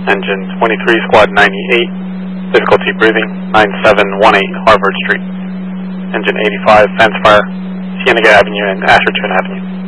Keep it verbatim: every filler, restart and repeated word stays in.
engine twenty-three, squad ninety-eight, difficulty breathing, nine seven one eight Harvard Street, engine eighty-five, fence fire, Cienega Avenue and Asherton Avenue.